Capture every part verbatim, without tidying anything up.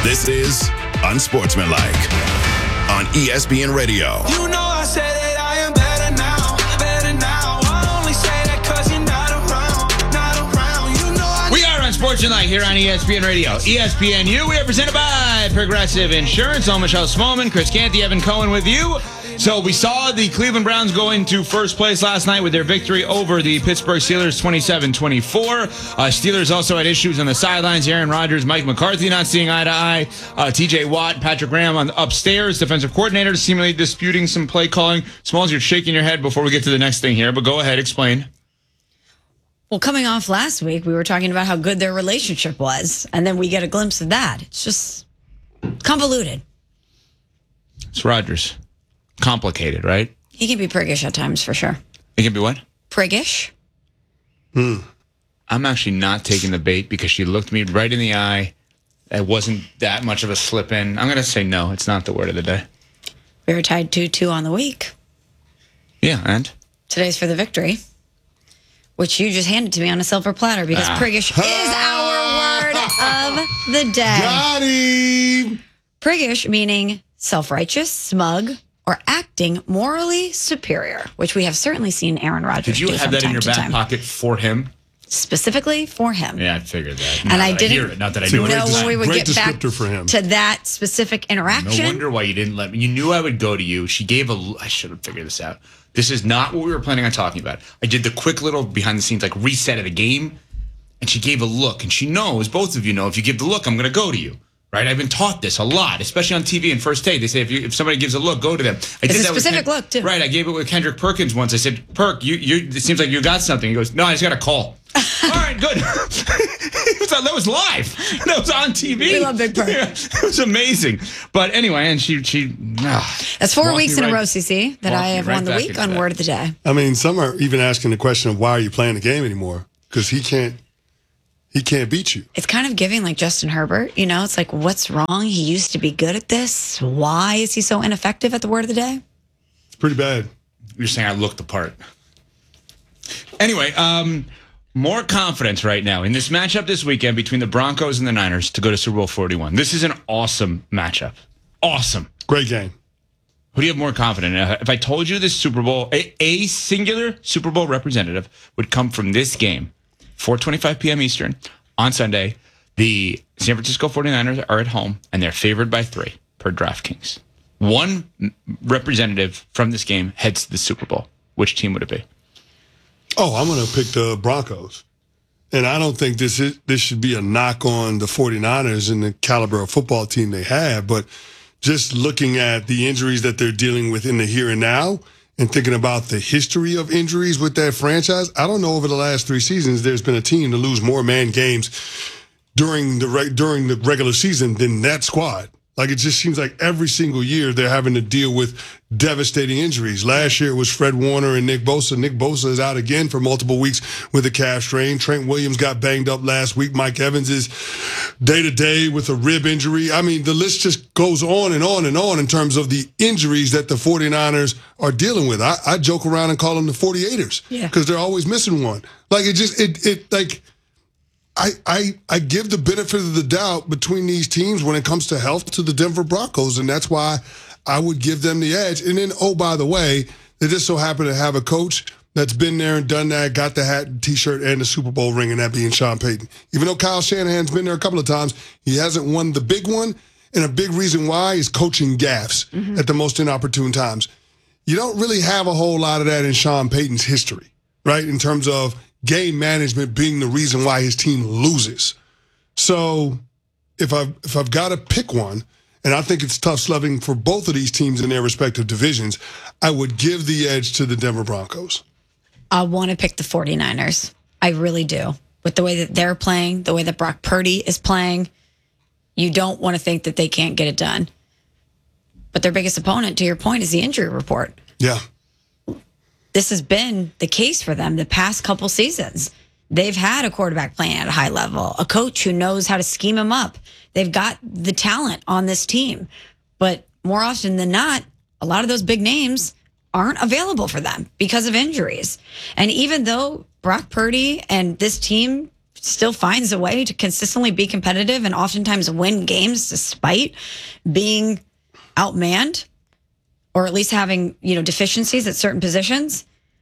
This is Unsportsmanlike on E S P N Radio. You know I said that I am better now, better now. I only say that because you're not around, not around. You know I We are Unsportsmanlike here on E S P N Radio. E S P N U, we are presented by Progressive Insurance. I'm Michelle Smallman, Chris Canty, Evan Cohen with you. So we saw the Cleveland Browns go into first place last night with their victory over the Pittsburgh Steelers twenty-seven twenty-four. Uh, Steelers also had issues on the sidelines. Aaron Rodgers, Mike McCarthy not seeing eye to eye. Uh, T J Watt, Patrick Graham on the upstairs. Defensive coordinator seemingly disputing some play calling. Smalls, you're shaking your head before we get to the next thing here, but go ahead, explain. Well, coming off last week, we were talking about how good their relationship was, and then we get a glimpse of that. It's just convoluted. It's Rodgers. Complicated, right? He can be priggish at times, for sure. It can be what? Priggish? Hmm. I'm actually not taking the bait because she looked me right in the eye. It wasn't that much of a slip in. I'm going to say no. It's not the word of the day. We were tied two two on the week. Yeah, and? Today's for the victory, which you just handed to me on a silver platter because Ah. priggish is our word of the day. Got him. Priggish meaning self-righteous, smug, or acting morally superior, which we have certainly seen Aaron Rodgers Did you do have from that in time your to back time. pocket for him? Specifically for him. Yeah, I figured that. And Not I that didn't hear it. Not that I See, knew it. know great when we would great get back descriptor for him. to that specific interaction. No wonder why you didn't let me. You knew I would go to you. She gave a. I should have figured this out. This is not what we were planning on talking about. I did the quick little behind the scenes like reset of the game, and she gave a look, and she knows. Both of you know if you give the look, I'm going to go to you. Right? I've been taught this a lot, especially on T V and First Take. They say if you, if somebody gives a look, go to them. I It's did a that with specific Ken- look, too. Right. I gave it with Kendrick Perkins once. I said, Perk, you, you. It seems like you got something. He goes, no, I just got a call. All right, good. It was- that was live. That was on T V. We love Big Perk. Yeah, it was amazing. But anyway, and she she. Ah, That's four walked weeks me in a right- row, C C, that walked I me have right won the back week into on that. Word of the Day. I mean, some are even asking the question of why are you playing the game anymore? Because he can't, he can't beat you. It's kind of giving like Justin Herbert, you know? It's like, what's wrong? He used to be good at this. Why is he so ineffective at the Word of the Day? It's pretty bad. You're saying I looked the part. Anyway, um, more confidence right now in this matchup this weekend between the Broncos and the Niners to go to Super Bowl forty-one. This is an awesome matchup. Awesome. Great game. Who do you have more confidence in? If I told you this Super Bowl, a, a singular Super Bowl representative would come from this game, four twenty-five p.m. Eastern on Sunday, the San Francisco forty-niners are at home, and they're favored by three per DraftKings. One representative from this game heads to the Super Bowl. Which team would it be? Oh, I'm going to pick the Broncos. And I don't think this is, this should be a knock on the forty-niners and the caliber of football team they have, but just looking at the injuries that they're dealing with in the here and now and thinking about the history of injuries with that franchise, I don't know over the last three seasons there's been a team to lose more man games during the re- during the regular season than that squad. Like, it just seems like every single year they're having to deal with devastating injuries. Last year it was Fred Warner and Nick Bosa. Nick Bosa is out again for multiple weeks with a calf strain. Trent Williams got banged up last week. Mike Evans is day-to-day with a rib injury. I mean, the list just goes on and on and on in terms of the injuries that the forty-niners are dealing with. I, I joke around and call them the forty-eighters Yeah. because they're always missing one. Like, it just, it, it like... I, I I give the benefit of the doubt between these teams when it comes to health to the Denver Broncos, and that's why I would give them the edge. And then, oh, by the way, they just so happen to have a coach that's been there and done that, got the hat and T-shirt and the Super Bowl ring, and that being Sean Payton. Even though Kyle Shanahan's been there a couple of times, he hasn't won the big one, and a big reason why is coaching gaffes mm-hmm. at the most inopportune times. You don't really have a whole lot of that in Sean Payton's history, right, in terms of game management being the reason why his team loses. So if I've, if I've got to pick one, and I think it's tough sledding for both of these teams in their respective divisions, I would give the edge to the Denver Broncos. I want to pick the forty-niners. I really do. With the way that they're playing, the way that Brock Purdy is playing, you don't want to think that they can't get it done. But their biggest opponent, to your point, is the injury report. Yeah. This has been the case for them the past couple seasons. They've had a quarterback playing at a high level, a coach who knows how to scheme him up. They've got the talent on this team. But more often than not, a lot of those big names aren't available for them because of injuries. And even though Brock Purdy and this team still finds a way to consistently be competitive and oftentimes win games despite being outmanned or at least having, you know, deficiencies at certain positions,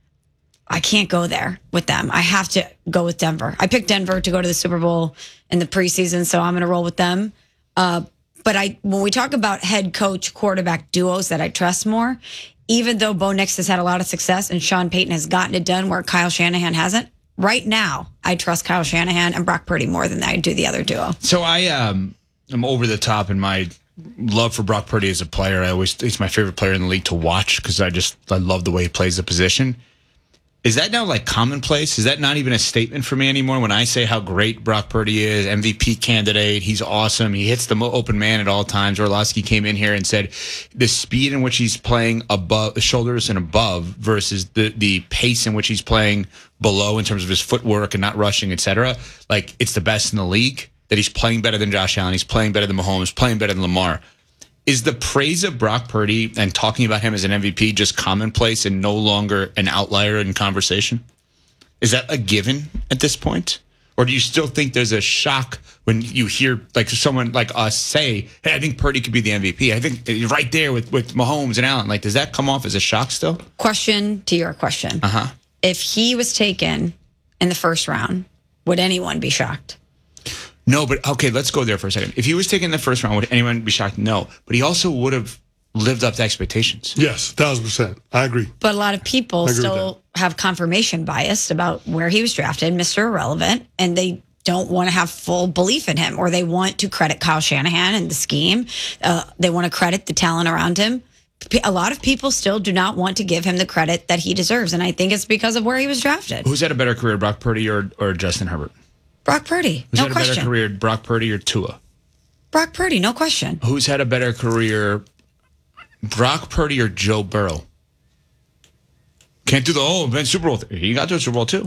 I can't go there with them. I have to go with Denver. I picked Denver to go to the Super Bowl in the preseason, so I'm going to roll with them. Uh, but I, when we talk about head coach quarterback duos that I trust more, even though Bo Nix has had a lot of success and Sean Payton has gotten it done where Kyle Shanahan hasn't, right now I trust Kyle Shanahan and Brock Purdy more than I do the other duo. So I um, am over the top in my love for Brock Purdy as a player. I always he's my favorite player in the league to watch because I just I love the way he plays the position. Is that now like commonplace? Is that not even a statement for me anymore when I say how great Brock Purdy is, M V P candidate, he's awesome, he hits the open man at all times. Orlovsky came in here and said the speed in which he's playing above the shoulders and above versus the the pace in which he's playing below in terms of his footwork and not rushing, et cetera. Like it's the best in the league, that he's playing better than Josh Allen, he's playing better than Mahomes, playing better than Lamar. Is the praise of Brock Purdy and talking about him as an M V P just commonplace and no longer an outlier in conversation? Is that a given at this point? Or do you still think there's a shock when you hear like someone like us say, hey, I think Purdy could be the M V P. I think you're right there with, with Mahomes and Allen. Like, does that come off as a shock still? Question to your question. Uh-huh. If he was taken in the first round, would anyone be shocked? No, but okay, let's go there for a second. If he was taken in the first round, would anyone be shocked? No. But he also would have lived up to expectations. Yes, thousand percent. I agree. But a lot of people I agree with still have confirmation bias about where he was drafted, Mister Irrelevant, and they don't want to have full belief in him, or they want to credit Kyle Shanahan and the scheme. Uh, they want to credit the talent around him. A lot of people still do not want to give him the credit that he deserves, and I think it's because of where he was drafted. Who's had a better career, Brock Purdy or, or Justin Herbert? Brock Purdy, Who's no had a question. better career, Brock Purdy or Tua? Brock Purdy, no question. Who's had a better career, Brock Purdy or Joe Burrow? Can't do the whole oh, Super Bowl. He got to a Super Bowl too.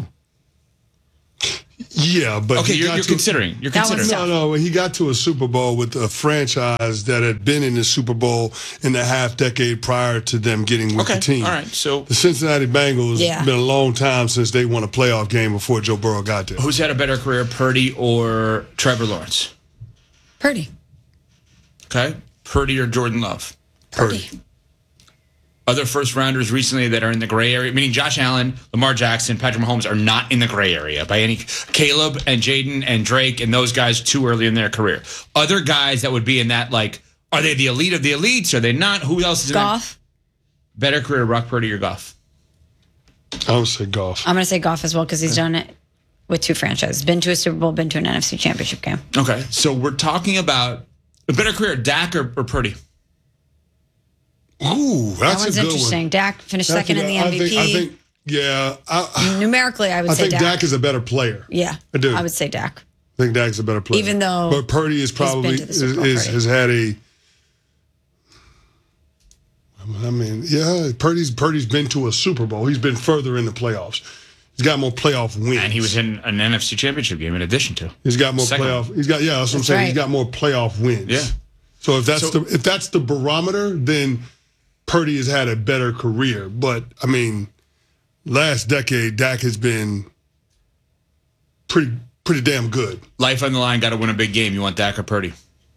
Yeah, but Okay, he you're, got you're to- considering. You're That one's considering. No, no, he got to a Super Bowl with a franchise that had been in the Super Bowl in the half decade prior to them getting with Okay, the team. all right. So The Cincinnati Bengals, Yeah. been a long time since they won a playoff game before Joe Burrow got there. who's had a better career, Purdy or Trevor Lawrence? Purdy. Okay, Purdy or Jordan Love? Purdy. Other first rounders recently that are in the gray area, meaning Josh Allen, Lamar Jackson, Patrick Mahomes are not in the gray area by any. Caleb and Jaden and Drake and those guys too early in their career. Other guys that would be in that, like, are they the elite of the elites? Are they not? Who else is in that? Goff. Better career, Brock Purdy or Goff? I would say golf. I'm going to say Goff as well because he's done it with two franchises. Been to a Super Bowl, been to an N F C Championship game. Okay, so we're talking about a better career, Dak or, or Purdy? Ooh, That that's one's a good interesting. one. Dak finished That's second a in the good- M V P. I think, I think yeah, I, Numerically, I would I say think Dak. Dak is a better player. yeah, I do. I would say Dak. I think Dak's a better player. Even though but Purdy is been probably to the is, Super Bowl, is, Purdy. has had a. I mean, yeah, Purdy's Purdy's been to a Super Bowl. He's been further in the playoffs. He's got more playoff wins. And he was in an N F C Championship game in addition to. He's got more Second. playoff. He's got yeah. That's what I'm That's saying. right. He's got more playoff wins. Yeah. So if that's So- the if that's the barometer, then Purdy has had a better career. But I mean, last decade, Dak has been pretty pretty damn good. Life on the line, got to win a big game. You want Dak or Purdy?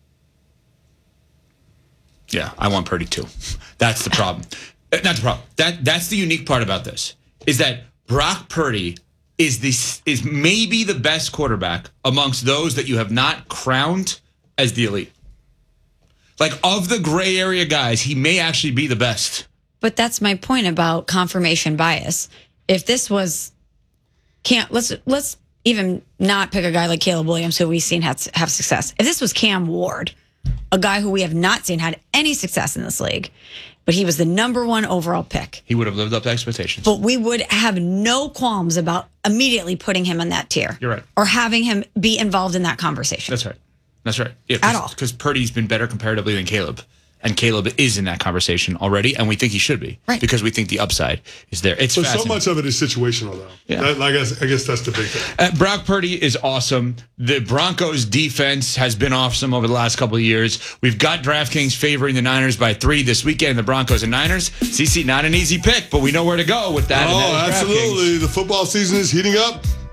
Yeah, I want Purdy too. That's the problem. Uh, Not the problem. That that's the unique part about this is that Brock Purdy is the is maybe the best quarterback amongst those that you have not crowned as the elite. Like of the gray area guys, he may actually be the best. But that's my point about confirmation bias. If this was, can't let's let's even not pick a guy like Caleb Williams who we've seen have, have success. If this was Cam Ward, a guy who we have not seen had any success in this league, but he was the number one overall pick, He would have lived up to expectations. but we would have no qualms about immediately putting him on that tier. You're right. Or having him be involved in that conversation. That's right. That's right. Yeah, At all. Because Purdy's been better comparatively than Caleb. And Caleb is in that conversation already, and we think he should be. Right. Because we think the upside is there. It's So so fascinating. much of it is situational, though. Yeah. That, I guess I guess that's the big thing. Uh, Brock Purdy is awesome. The Broncos defense has been awesome over the last couple of years. We've got DraftKings favoring the Niners by three this weekend. The Broncos and Niners. C C, not an easy pick, but we know where to go with that. and Oh, that is DraftKings. absolutely. The football season is heating up.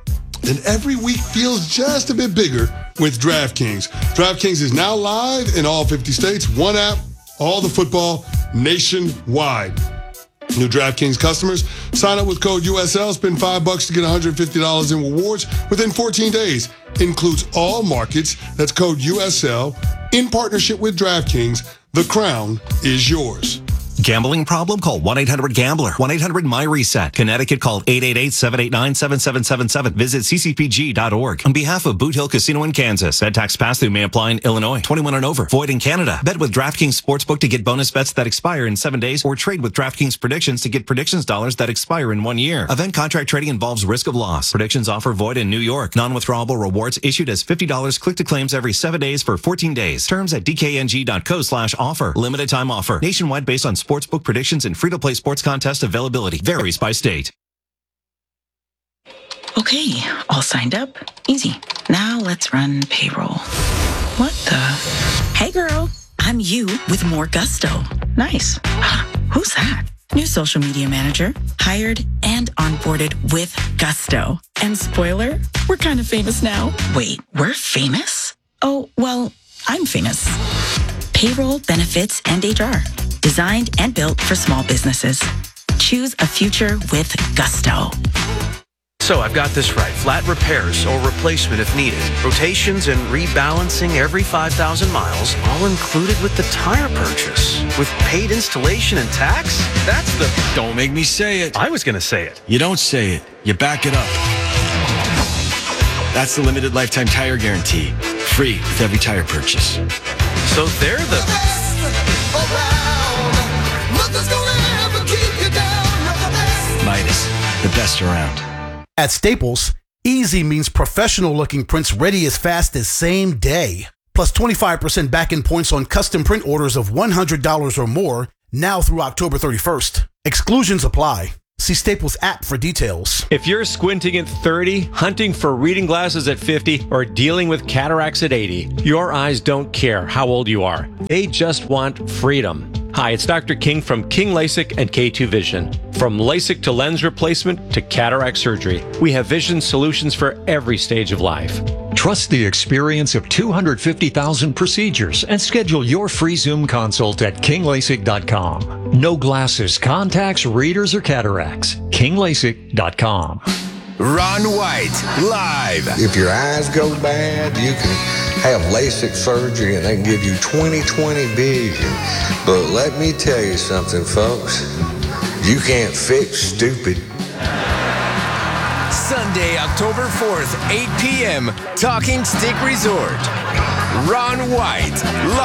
and every week feels just a bit bigger with DraftKings. DraftKings is now live in all fifty states. One app, all the football, nationwide. New DraftKings customers, sign up with code U S L, spend five bucks to get one hundred fifty dollars in rewards within fourteen days. Includes all markets. That's code U S L. In partnership with DraftKings, the crown is yours. Gambling problem? Call one eight hundred gambler. one eight hundred my reset. Connecticut, call eight eight eight, seven eight nine, seven seven seven seven. Visit c c p g dot org. On behalf of Boot Hill Casino in Kansas, bet tax pass-through may apply in Illinois. twenty-one and over. Void in Canada. Bet with DraftKings Sportsbook to get bonus bets that expire in seven days, or trade with DraftKings Predictions to get predictions dollars that expire in one year. Event contract trading involves risk of loss. Predictions offer void in New York. Non-withdrawable rewards issued as fifty dollars click to claims every seven days for fourteen days. Terms at d k n g dot co slash offer. Limited time offer. Nationwide based on sportsbook predictions and free-to-play sports contest availability. Varies by state. Okay, all signed up. Easy. Now let's run payroll. What the? Hey girl, I'm you with more gusto. Nice. Who's that? New social media manager, hired and onboarded with gusto. And spoiler, we're kind of famous now. Wait, we're famous? Oh, well, I'm famous. Payroll, benefits, and H R. Designed and built for small businesses. Choose a future with gusto. So I've got this right. Flat repairs or replacement if needed. Rotations and rebalancing every five thousand miles, all included with the tire purchase. With paid installation and tax? That's the... Don't make me say it. I was going to say it. You don't say it. You back it up. That's the limited lifetime tire guarantee. Free with every tire purchase. So they're the... Midas, the best around. At Staples, easy means professional-looking prints ready as fast as same day. Plus twenty-five percent back-end points on custom print orders of one hundred dollars or more now through October thirty-first. Exclusions apply. See Staples app for details. If you're squinting at thirty, hunting for reading glasses at fifty, or dealing with cataracts at eighty, your eyes don't care how old you are. They just want freedom. Hi, it's Doctor King from King LASIK and K two Vision. From LASIK to lens replacement to cataract surgery, we have vision solutions for every stage of life. Trust the experience of two hundred fifty thousand procedures and schedule your free Zoom consult at king lasik dot com. No glasses, contacts, readers, or cataracts. king lasik dot com. Ron White, live. If your eyes go bad, you can have LASIK surgery and they can give you twenty twenty vision. But let me tell you something, folks. You can't fix stupid. Sunday, October fourth, eight p.m., Talking Stick Resort. Ron White,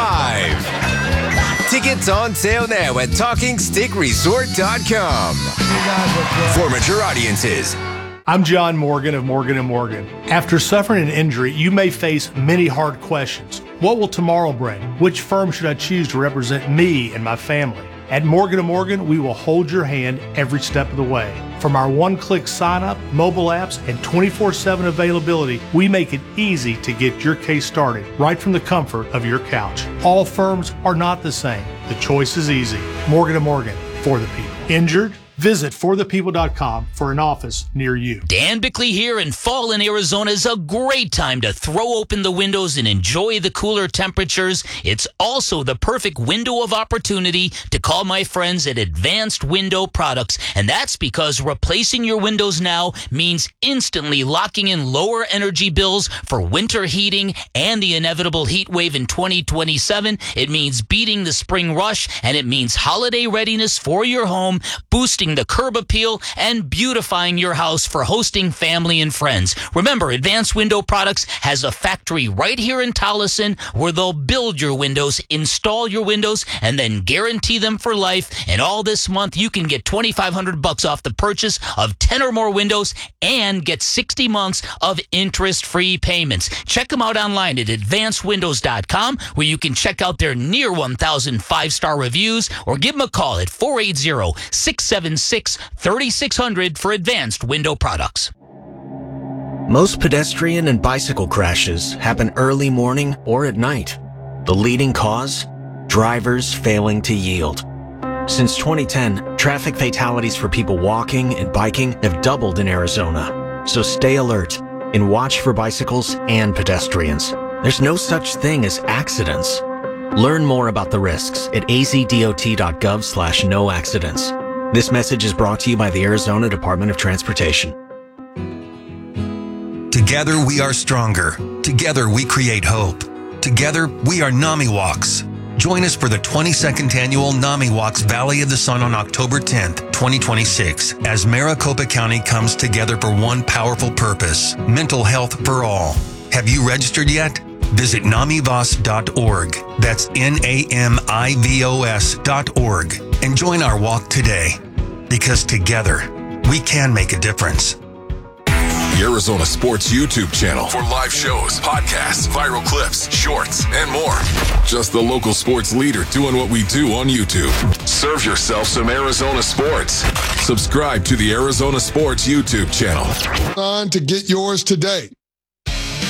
live. Tickets on sale now at talking stick resort dot com. For mature audiences. I'm John Morgan of Morgan and Morgan. After suffering an injury, you may face many hard questions. What will tomorrow bring? Which firm should I choose to represent me and my family? At Morgan and Morgan, we will hold your hand every step of the way. From our one-click sign-up, mobile apps, and twenty-four seven availability, we make it easy to get your case started right from the comfort of your couch. All firms are not the same. The choice is easy. Morgan and Morgan, for the people. Injured? Visit for the people dot com for an office near you. Dan Bickley here, and fall in Arizona is a great time to throw open the windows and enjoy the cooler temperatures. It's also the perfect window of opportunity to call my friends at Advanced Window Products, and that's because replacing your windows now means instantly locking in lower energy bills for winter heating and the inevitable heat wave in twenty twenty-seven. It means beating the spring rush, and it means holiday readiness for your home, boosting the curb appeal, and beautifying your house for hosting family and friends. Remember, Advanced Window Products has a factory right here in Tolleson where they'll build your windows, install your windows, and then guarantee them for life. And all this month, you can get twenty-five hundred bucks off the purchase of ten or more windows and get sixty months of interest-free payments. Check them out online at advanced windows dot com, where you can check out their near one thousand five-star reviews, or give them a call at four eight zero, six seven six, three six zero zero for Advanced Window Products. Most pedestrian and bicycle crashes happen early morning or at night. The leading cause? Drivers failing to yield. Since twenty ten, traffic fatalities for people walking and biking have doubled in Arizona. So stay alert, and watch for bicycles and pedestrians. There's no such thing as accidents. Learn more about the risks at azdot.gov slash no accidents. This message is brought to you by the Arizona Department of Transportation. Together we are stronger. Together we create hope. Together we are NAMI Walks. Join us for the twenty-second annual NAMI Walks Valley of the Sun on October tenth, twenty twenty-six, as Maricopa County comes together for one powerful purpose: mental health for all. Have you registered yet? Visit namivos dot org. That's N A M I V O S dot org. And join our walk today. Because together, we can make a difference. The Arizona Sports YouTube channel for live shows, podcasts, viral clips, shorts, and more. Just the local sports leader doing what we do on YouTube. Serve yourself some Arizona sports. Subscribe to the Arizona Sports YouTube channel. On to get yours today.